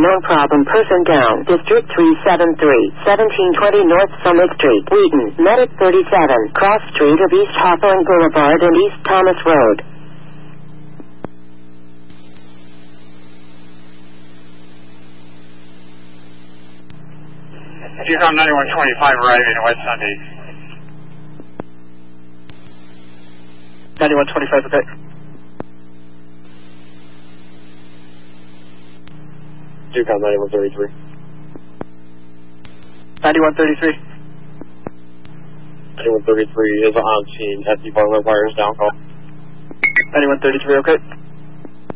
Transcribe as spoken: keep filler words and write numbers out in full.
unknown problem person down. District three seven three, seventeen twenty North Summit Street, Wheaton. Medic thirty-seven, cross street of East Hawthorne Boulevard and East Thomas Road. If you're on ninety-one twenty-five arriving at West Sunday. ninety-one twenty-five, okay. Ducom ninety-one thirty-three. ninety-one thirty-three. ninety-one thirty-three is on scene at the boiler wires down call. ninety-one thirty-three, okay.